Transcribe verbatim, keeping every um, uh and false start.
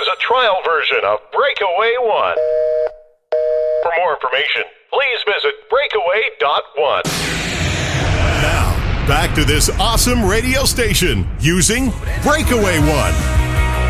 is a trial version of Breakaway One. For more information, please visit breakaway dot one. Now, back to this awesome radio station using Breakaway One.